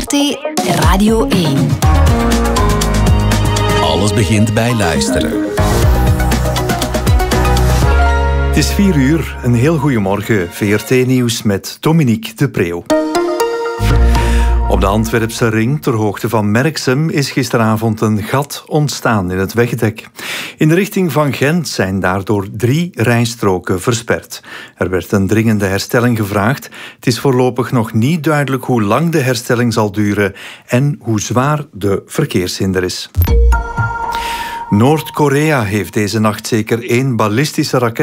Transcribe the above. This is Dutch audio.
VRT Radio 1. Alles begint bij luisteren. Het is 4 uur. Een heel goeiemorgen. VRT-nieuws met Dominique de Preeuw. Op de Antwerpse ring, ter hoogte van Merksem, is gisteravond een gat ontstaan in het wegdek. In de richting van Gent zijn daardoor 3 rijstroken versperd. Er werd een dringende herstelling gevraagd. Het is voorlopig nog niet duidelijk hoe lang de herstelling zal duren en hoe zwaar de verkeershinder is. Noord-Korea heeft deze nacht zeker 1 ballistische raket